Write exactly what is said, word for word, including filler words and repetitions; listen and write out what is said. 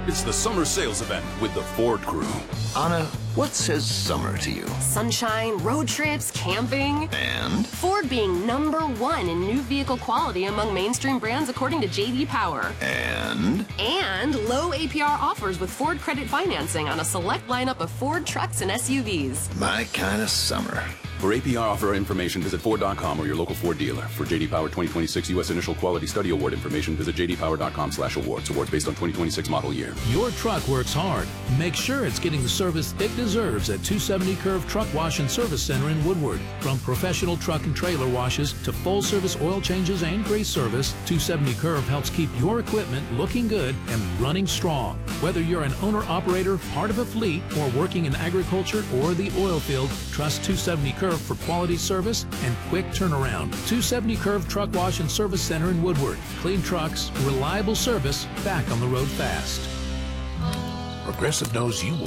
It's the summer sales event with the Ford Crew. Anna, what says summer to you? Sunshine, road trips, camping. And? Ford being number one in new vehicle quality among mainstream brands according to J D Power. And? And low A P R offers with Ford Credit Financing on a select lineup of Ford trucks and S U Vs. My kind of summer. For A P R offer information, visit Ford dot com or your local Ford dealer. For J D Power twenty twenty-six U S Initial Quality Study Award information, visit J D Power dot com slash awards. Awards based on twenty twenty-six model year. Your truck works hard. Make sure it's getting the service it deserves at two seventy Curve Truck Wash and Service Center in Woodward. From professional truck and trailer washes to full-service oil changes and grease service, two seventy Curve helps keep your equipment looking good and running strong. Whether you're an owner-operator, part of a fleet, or working in agriculture or the oil field, trust two seventy Curve for quality service and quick turnaround. two seventy Curve Truck Wash and Service Center in Woodward. Clean trucks, reliable service, back on the road fast. Progressive knows you want